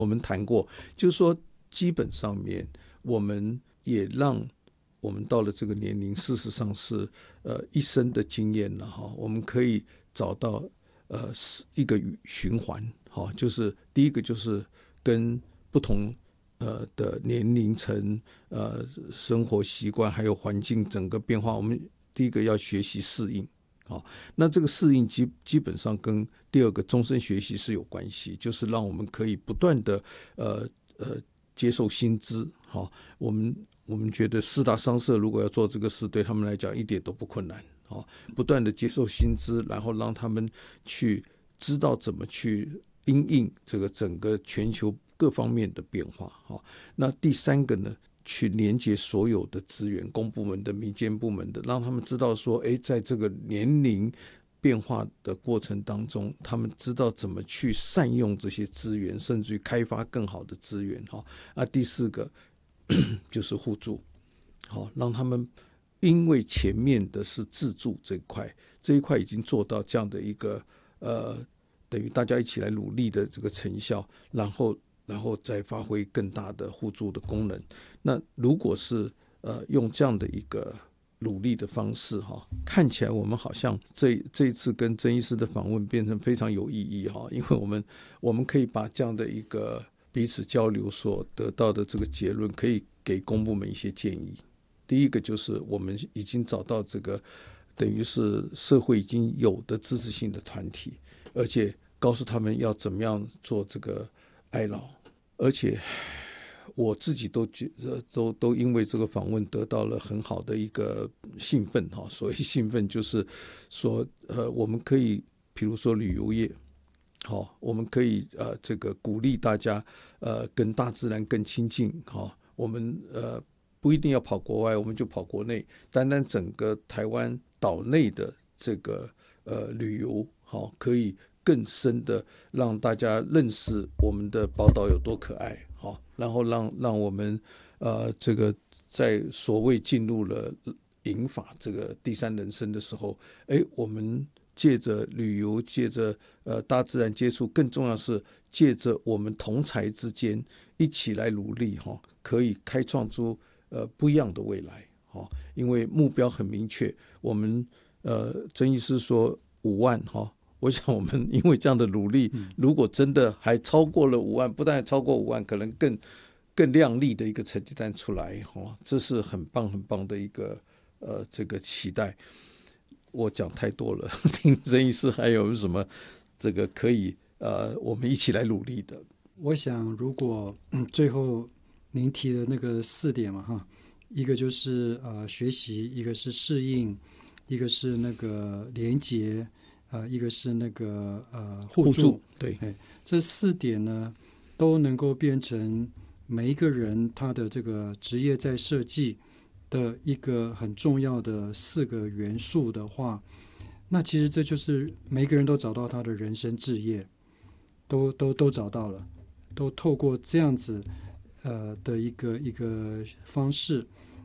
我们谈过，就是说基本上面我们也让我们到了这个年龄，事实上是一生的经验了哈，我们可以找到一个循环哈，就是第一个就是跟不同的年龄层生活习惯还有环境整个变化，我们第一个要学习适应。好，那这个适应基本上跟第二个终身学习是有关系，就是让我们可以不断的接受新知。好，我们觉得四大商社如果要做这个事，对他们来讲一点都不困难。好，不断的接受新知，然后让他们去知道怎么去因应这个整个全球各方面的变化。好，那第三个呢？去连接所有的资源，公部门的、民间部门的，让他们知道说，在这个年龄变化的过程当中，他们知道怎么去善用这些资源，甚至于开发更好的资源。第四个就是互助，让他们因为前面的是自助这一块已经做到这样的一个等于大家一起来努力的这个成效，然后再发挥更大的互助的功能。那如果是用这样的一个努力的方式看起来我们好像这一次跟曾医师的访问变成非常有意义因为我们可以把这样的一个彼此交流所得到的这个结论，可以给公部门一些建议。第一个就是我们已经找到这个等于是社会已经有的支持性的团体，而且告诉他们要怎么样做这个爱老。而且我自己都觉得都因为这个访问得到了很好的一个兴奋所谓兴奋就是说我们可以比如说旅游业我们可以这个鼓励大家跟大自然更亲近我们不一定要跑国外，我们就跑国内，单单整个台湾岛内的这个旅游可以更深的让大家认识我们的宝岛有多可爱，然后让我们这个在所谓进入了银发这个第三人生的时候，我们借着旅游，借着大自然接触，更重要是借着我们同侪之间一起来努力，可以开创出不一样的未来。因为目标很明确，我们曾医师说5万我想我们因为这样的努力，如果真的还超过了5万，不但还超过5万，可能更亮丽的一个成绩单出来，这是很棒很棒的一个这个期待。我讲太多了，听曾医师还有什么这个可以我们一起来努力的？ 我想如果最后您提的那个4点嘛一个就是学习，一个是适应，一个是那个连结，一个是那个互助。 对， 这4点呢都能够变成每一个人他的这个职业在设计的一个很重要的4个元素的话，那其实这就是每个人都找到他的人生志业，都找到了，都透过这样子的一个方式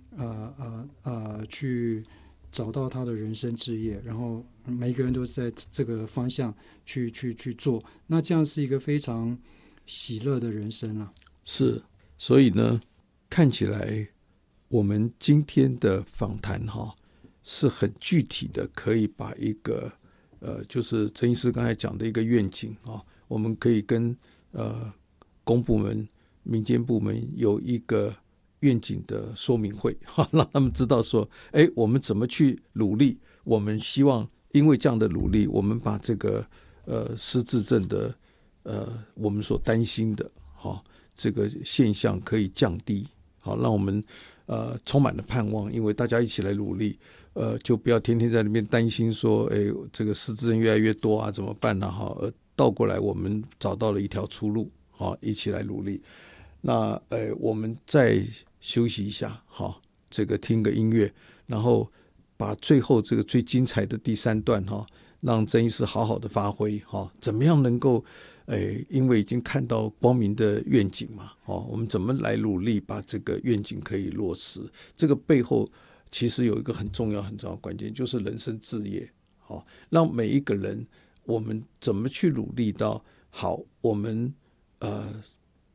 去找到他的人生志业，然后每个人都是在这个方向去做，那这样是一个非常喜乐的人生啊。 是，所以呢，看起来我们今天的访谈是很具体的，可以把一个就是曾医师刚才讲的一个愿景我们可以跟公部门、民间部门有一个愿景的说明会，让他们知道说，我们怎么去努力。我们希望因为这样的努力，我们把这个失智症的我们所担心的这个现象可以降低，让我们充满了盼望。因为大家一起来努力，就不要天天在那边担心说，这个失智症越来越多啊，怎么办呢？而倒过来，我们找到了一条出路，一起来努力。那我们再休息一下，这个听个音乐，然后把最后这个最精彩的第3段让曾医师好好的发挥怎么样能够因为已经看到光明的愿景嘛我们怎么来努力把这个愿景可以落实。这个背后其实有一个很重要的关键，就是人生志业让每一个人我们怎么去努力到好，我们